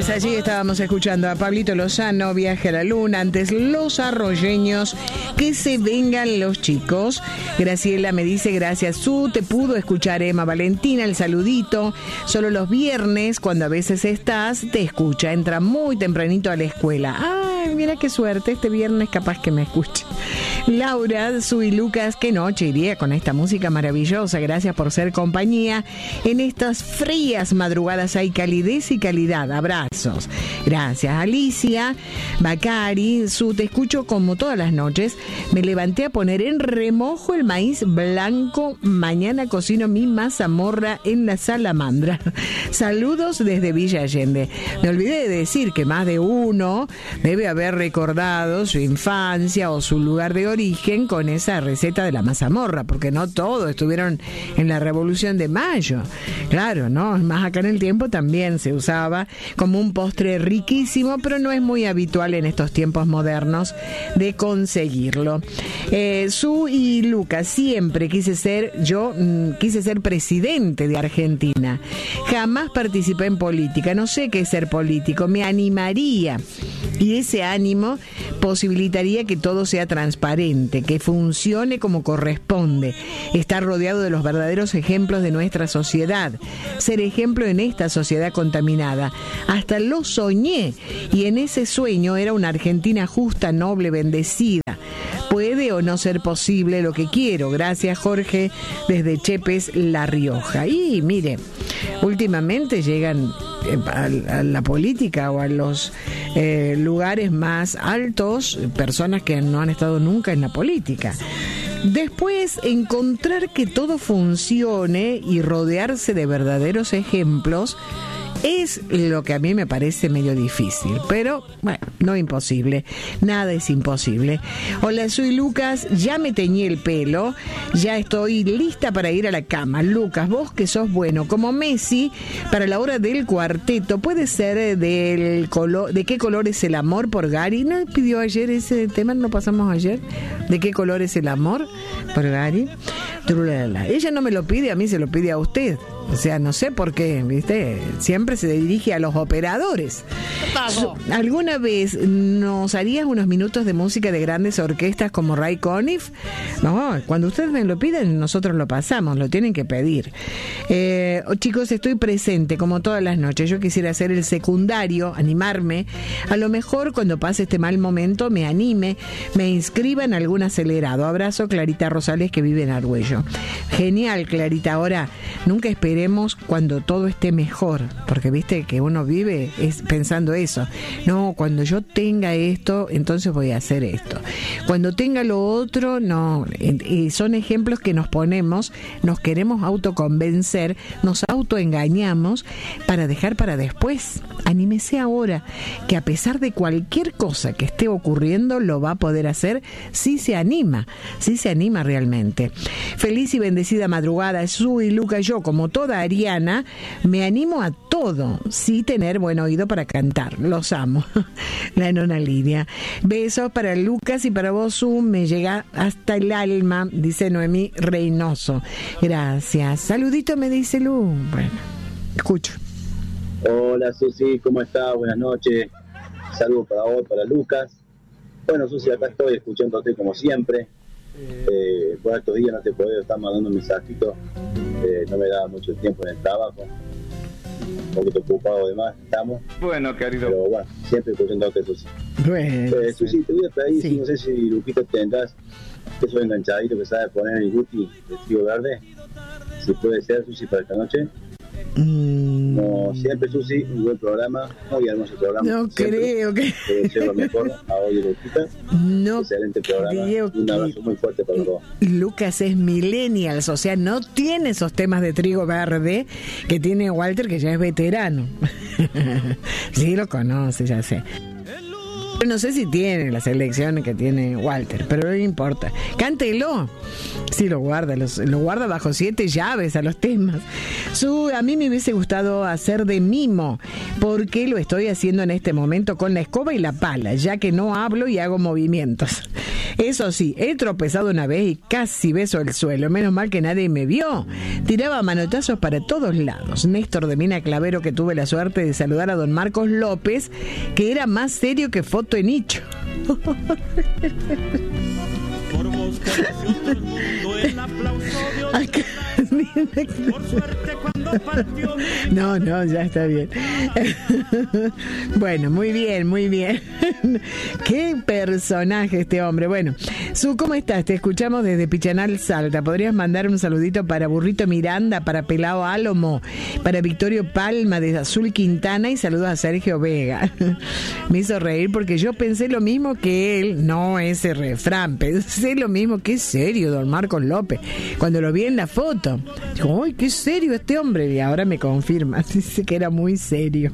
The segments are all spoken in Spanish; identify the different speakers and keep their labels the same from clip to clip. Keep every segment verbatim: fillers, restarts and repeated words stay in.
Speaker 1: Señores, allí estábamos escuchando a Pablito Lozano, Viaje a la Luna, antes Los Arroyeños, Que se vengan los chicos. Graciela me dice, gracias Su, te pudo escuchar Emma Valentina, el saludito. Solo los viernes, cuando a veces estás, te escucha, entra muy tempranito a la escuela. Ay, mira qué suerte, este viernes capaz que me escuche. Laura, Su y Lucas, qué noche iría con esta música maravillosa. Gracias por ser compañía. En estas frías madrugadas hay calidez y calidad. Abrazos. Gracias. Alicia, Bacari, Su, te escucho como todas las noches. Me levanté a poner en remojo el maíz blanco. Mañana cocino mi mazamorra en la salamandra. Saludos desde Villa Allende. Me olvidé de decir que más de uno debe haber recordado su infancia o su lugar de origen con esa receta de la mazamorra, porque no todos estuvieron en la Revolución de Mayo. Claro, ¿no? Más acá en el tiempo también se usaba como un postre riquísimo, pero no es muy habitual en estos tiempos modernos de conseguirlo. Eh, Su y Lucas, siempre quise ser, yo mmm, quise ser presidente de Argentina. Jamás participé en política, no sé qué es ser político, me animaría. Y ese ánimo posibilitaría que todo sea transparente, que funcione como corresponde, estar rodeado de los verdaderos ejemplos de nuestra sociedad, ser ejemplo en esta sociedad contaminada. Hasta lo soñé, y en ese sueño era una Argentina justa, noble, bendecida. Puede o no ser posible lo que quiero. Gracias, Jorge, desde Chepes, La Rioja. Y mire, últimamente llegan a la política o a los eh, lugares más altos personas que no han estado nunca en la política. Después, encontrar que todo funcione y rodearse de verdaderos ejemplos es lo que a mí me parece medio difícil, pero bueno, no imposible, nada es imposible. Hola, soy Lucas, ya me teñí el pelo, ya estoy lista para ir a la cama. Lucas, vos que sos bueno, como Messi, para la hora del cuarteto, puede ser del color, ¿de qué color es el amor? Por Gary, ¿no pidió ayer ese tema? ¿No pasamos ayer? ¿De qué color es el amor? Por Gary. Ella no me lo pide, a mí se lo pide a usted. O sea, no sé por qué, ¿viste? Siempre se dirige a los operadores. ¿Alguna vez nos harías unos minutos de música de grandes orquestas como Ray Conniff? No, cuando ustedes me lo piden, nosotros lo pasamos, lo tienen que pedir. Eh, chicos, estoy presente como todas las noches. Yo quisiera hacer el secundario, animarme. A lo mejor cuando pase este mal momento me anime, me inscriba en algún acelerado. Abrazo, Clarita Rosales, que vive en Argüello. Genial, Clarita. Ahora, nunca esperemos cuando todo esté mejor, porque viste que uno vive es pensando eso. No, cuando yo tenga esto, entonces voy a hacer esto. Cuando tenga lo otro, no. Y son ejemplos que nos ponemos, nos queremos autoconvencer, nos autoengañamos para dejar para después. Anímese ahora, que a pesar de cualquier cosa que esté ocurriendo, lo va a poder hacer si se anima, si se anima realmente. Feliz y bendecida madrugada, Su y Luca. Yo, como toda ariana, me animo a todo, sí tener buen oído para cantar. Los amo. La nona Lidia. Besos para Lucas y para vos, Su, me llega hasta el alma, dice Noemí Reynoso. Gracias. Saludito, me dice Lu. Bueno, escucho.
Speaker 2: Hola, Susi, ¿cómo estás? Buenas noches. Saludos para vos, para Lucas. Bueno, Susi, acá estoy escuchándote como siempre. Eh, por estos días no te puedo estar mandando mensajitos, eh, no me da mucho tiempo en el trabajo, un poquito ocupado además estamos. Bueno, querido. Pero bueno, siempre escuchándote, Susi.
Speaker 1: Bueno,
Speaker 2: eh, Susi, te voy a pedir,
Speaker 1: sí.
Speaker 2: si, no sé si Luquito tendrás esos enganchaditos que sabe poner el guti de trigo verde, si puede ser, Susi, para esta noche. Mm. Como siempre, Susi, un buen programa, muy hermoso programa.
Speaker 1: No
Speaker 2: siempre.
Speaker 1: creo que.
Speaker 2: Te deseo lo mejor a hoy y Luquita.
Speaker 1: No.
Speaker 2: Excelente programa. Un abrazo muy fuerte para los dos.
Speaker 1: Lucas es millennials, o sea, no tiene esos temas de trigo verde que tiene Walter, que ya es veterano. Sí, lo conoce, ya sé. No sé si tiene la selección que tiene Walter, pero no importa. Cántelo. Sí, lo guarda, los, lo guarda bajo siete llaves a los temas. Su, a mí me hubiese gustado hacer de mimo, porque lo estoy haciendo en este momento con la escoba y la pala, ya que no hablo y hago movimientos. Eso sí, he tropezado una vez y casi beso el suelo. Menos mal que nadie me vio. Tiraba manotazos para todos lados. Néstor de Mina Clavero, que tuve la suerte de saludar a don Marcos López, que era más serio que foto en nicho.
Speaker 3: Por vos conoció todo el mundo el aplauso de
Speaker 1: Acá,
Speaker 3: por suerte cuando partió mi...
Speaker 1: No, no, ya está bien. Bueno, muy bien, muy bien. Qué personaje este hombre. Bueno, Su, ¿cómo estás? Te escuchamos desde Pichanal, Salta. ¿Podrías mandar un saludito para Burrito Miranda, para Pelao Álamo, para Victorio Palma de Azul Quintana y saludos a Sergio Vega? Me hizo reír porque yo pensé lo mismo que él, no ese refrán, pensé lo mismo. Qué serio, don Marcos López, cuando lo vi en la foto. Digo, ¡ay, qué serio este hombre! Y ahora me confirma, dice que era muy serio.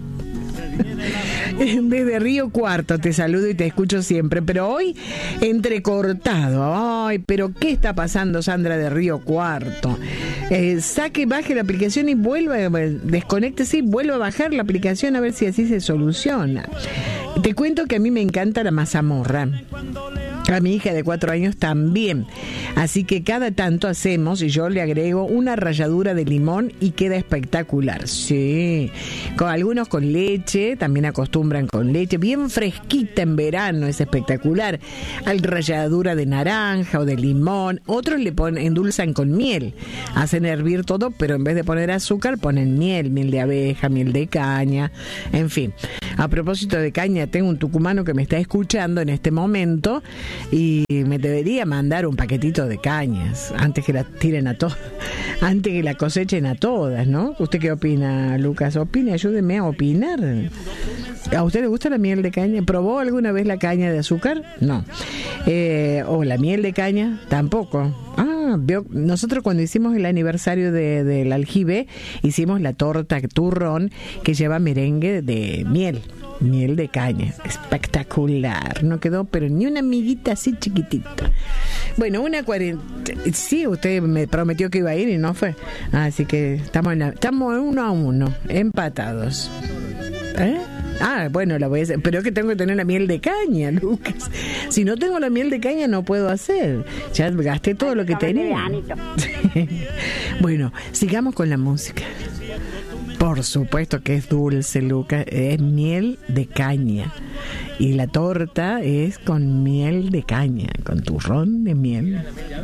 Speaker 1: Desde Río Cuarto te saludo y te escucho siempre, pero hoy entrecortado. Ay, pero ¿qué está pasando, Sandra de Río Cuarto? Eh, saque, baje la aplicación y vuelva, desconéctese y vuelva a bajar la aplicación a ver si así se soluciona. Te cuento que a mí me encanta la mazamorra. A mi hija de cuatro años también. Así que cada tanto hacemos y yo le agrego una ralladura de limón y queda espectacular. Sí, con algunos con leche, también acostumbran con leche, bien fresquita en verano, es espectacular. Al ralladura de naranja o de limón. Otros le ponen, endulzan con miel. Hacen hervir todo, pero en vez de poner azúcar ponen miel, miel de abeja, miel de caña, en fin. A propósito de caña, tengo un tucumano que me está escuchando en este momento y me debería mandar un paquetito de cañas antes que la tiren a todas, antes que la cosechen a todas, ¿no? ¿Usted qué opina, Lucas? Opine, ayúdeme a opinar. ¿A usted le gusta la miel de caña? ¿Probó alguna vez la caña de azúcar? No. Eh, ¿O la miel de caña? Tampoco. Ah, vio, nosotros cuando hicimos el aniversario de, del aljibe, hicimos la torta turrón que lleva merengue de miel. Miel de caña, espectacular. No quedó, pero ni una amiguita así chiquitita. Bueno, una cuarenta. Sí, usted me prometió que iba a ir y no fue. Así que estamos en la, estamos uno a uno, empatados. ¿Eh? Ah, bueno, la voy a hacer. Pero es que tengo que tener la miel de caña, Lucas. Si no tengo la miel de caña, no puedo hacer. Ya gasté todo lo que tenía. Bueno, sigamos con la música. Por supuesto que es dulce, Lucas. Es miel de caña. Y la torta es con miel de caña, con turrón de miel.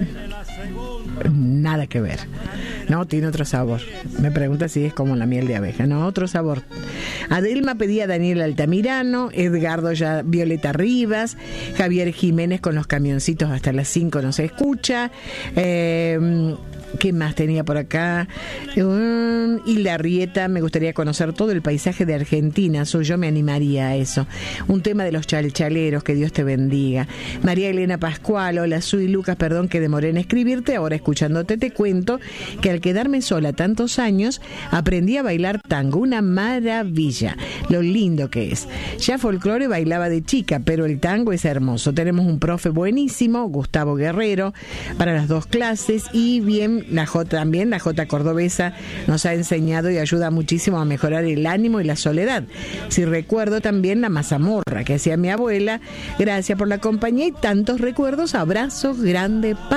Speaker 1: Nada que ver. No, tiene otro sabor. Me pregunta si es como la miel de abeja. No, otro sabor. Adelma pedía a Daniel Altamirano, Edgardo ya Violeta Rivas, Javier Jiménez con los camioncitos hasta las cinco nos escucha. Eh... ¿Qué más tenía por acá? Um, y la Rieta, me gustaría conocer todo el paisaje de Argentina. Soy yo, me animaría a eso. Un tema de los chalchaleros, que Dios te bendiga. María Elena Pascual, hola, soy Lucas, perdón que demoré en escribirte. Ahora escuchándote te cuento que al quedarme sola tantos años, aprendí a bailar tango. Una maravilla, lo lindo que es. Ya folclore bailaba de chica, pero el tango es hermoso. Tenemos un profe buenísimo, Gustavo Guerrero, para las dos clases y bien. La J también, la J cordobesa nos ha enseñado y ayuda muchísimo a mejorar el ánimo y la soledad. Si recuerdo también la mazamorra que hacía mi abuela. Gracias por la compañía y tantos recuerdos. Abrazos, grande.